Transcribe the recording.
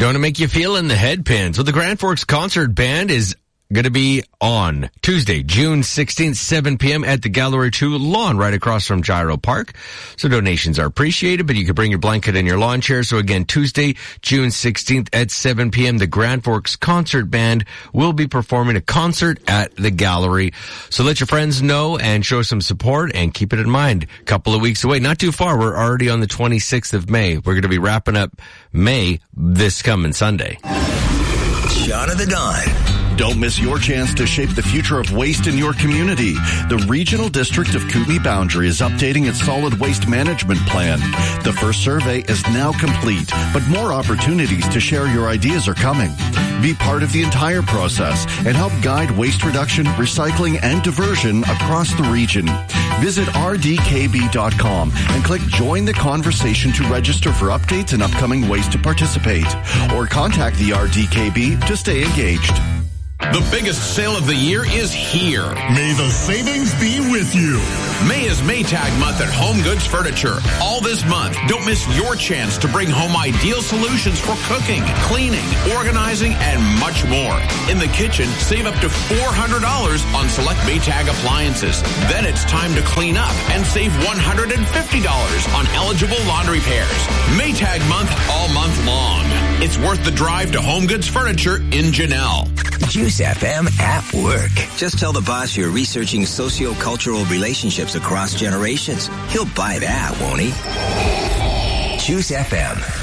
Don't it make you feel in the head pins? Well, the Grand Forks Concert Band is going to be on Tuesday, June 16th, 7 p.m. at the Gallery 2 lawn right across from Gyro Park. So donations are appreciated, but you can bring your blanket and your lawn chair. So again, Tuesday, June 16th at 7 p.m., the Grand Forks Concert Band will be performing a concert at the Gallery. So let your friends know and show some support and keep it in mind. A couple of weeks away, not too far. We're already on the 26th of May. We're going to be wrapping up May this coming Sunday. Shot of the Dawn. Don't miss your chance to shape the future of waste in your community. The Regional District of Kootenay Boundary is updating its solid waste management plan. The first survey is now complete, but more opportunities to share your ideas are coming. Be part of the entire process and help guide waste reduction, recycling, and diversion across the region. Visit rdkb.com and click Join the Conversation to register for updates and upcoming ways to participate. Or contact the RDKB to stay engaged. The biggest sale of the year is here. May the savings be with you. May is Maytag month at Home Goods Furniture. All this month, don't miss your chance to bring home ideal solutions for cooking, cleaning, organizing, and much more. In the kitchen, save up to $400 on select Maytag appliances. Then it's time to clean up and save $150 on eligible laundry pairs. Maytag month all month long. It's worth the drive to Home Goods Furniture in Janelle. Juice FM at work. Just tell the boss you're researching socio-cultural relationships across generations. He'll buy that, won't he? Juice FM.